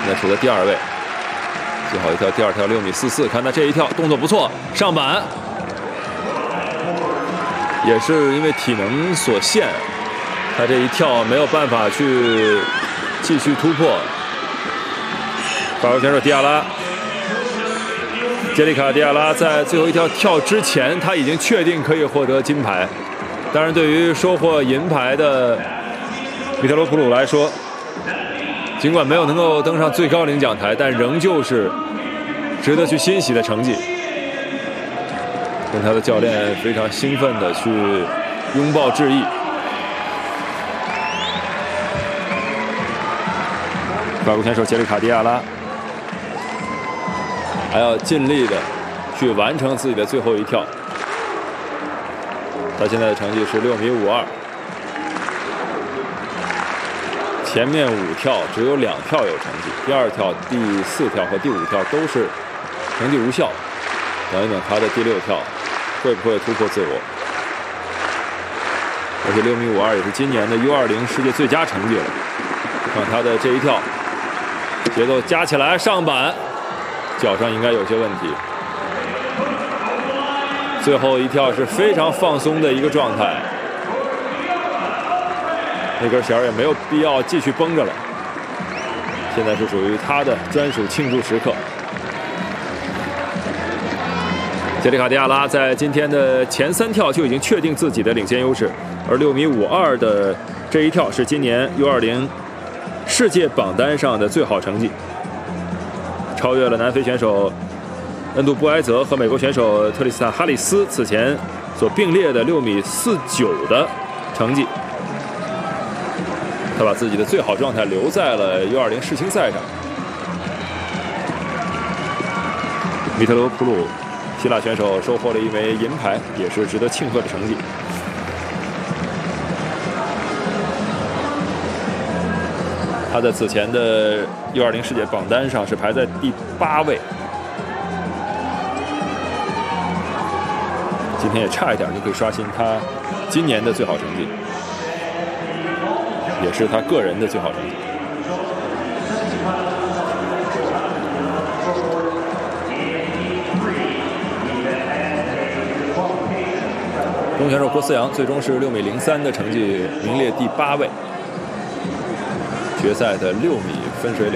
现在处在第2位。最好一跳，第2跳6米44，看他这一跳动作不错，上板。也是因为体能所限，他这一跳没有办法去继续突破。法国选手迪亚拉，杰里卡·迪亚拉在最后一跳跳之前，他已经确定可以获得金牌。当然，对于收获银牌的米特罗普鲁来说，尽管没有能够登上最高领奖台，但仍旧是值得去欣喜的成绩。跟他的教练非常兴奋的去拥抱致意。法国选手杰里卡·迪亚拉还要尽力的去完成自己的最后一跳。他现在的成绩是6米52，前面5跳只有2跳有成绩，第2跳、第4跳和第5跳都是成绩无效。等一等他的第6跳会不会突破自我？而且6米52也是今年的 U20 世界最佳成绩了。看他的这一跳，节奏加起来上板，脚上应该有些问题。最后一跳是非常放松的一个状态，那根弦也没有必要继续绷着了。现在是属于他的专属庆祝时刻。杰里卡·迪亚拉在今天的前3跳就已经确定自己的领先优势，而6米52的这一跳是今年 U20 世界榜单上的最好成绩，超越了南非选手恩杜布埃泽和美国选手特里斯坦·哈里斯此前所并列的6米49的成绩。他把自己的最好状态留在了 U20 世青赛上。米特罗普鲁，希腊选手收获了一枚银牌，也是值得庆贺的成绩。他在此前的 U20 世界榜单上是排在第8位，今天也差一点就可以刷新他今年的最好成绩，也是他个人的最好成绩。中国选手郭思阳最终是6米03的成绩，名列第8位，决赛的6米分水岭。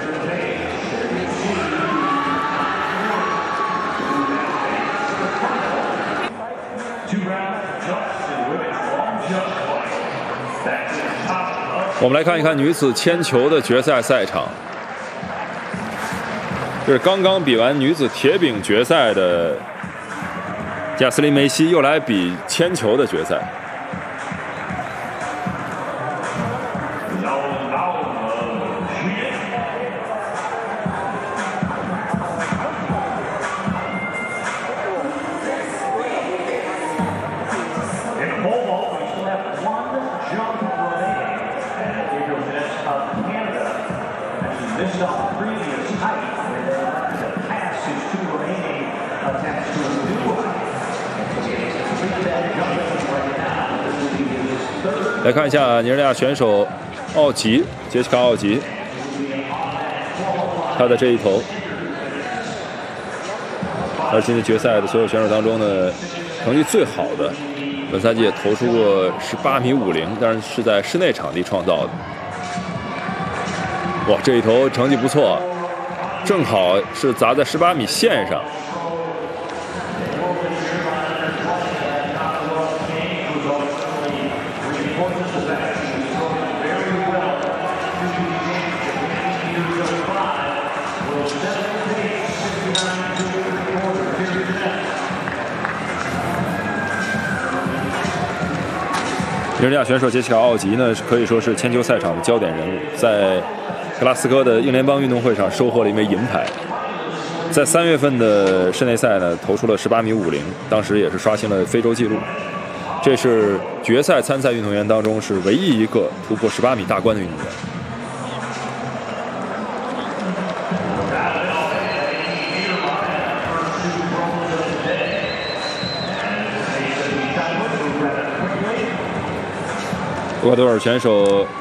我们来看一看女子铅球的决赛赛场，这是刚刚比完女子铁饼决赛的贾斯汀·梅西又来比铅球的决赛。来看一下尼日利亚选手奥吉，杰西卡·奥吉，他的这一投，而今天决赛的所有选手当中呢，成绩最好的，本赛季也投出过18米50，但是是在室内场地创造的。哇，这一投成绩不错，正好是砸在18米线上。尼日利亚选手杰西卡·奥吉呢，可以说是铅球赛场的焦点人物，在格拉斯哥的英联邦运动会上收获了一枚银牌。在3月份的室内赛呢，投出了18米50，当时也是刷新了非洲纪录。这是决赛参赛运动员当中是唯一一个突破18米大关的运动员。厄瓜多尔选手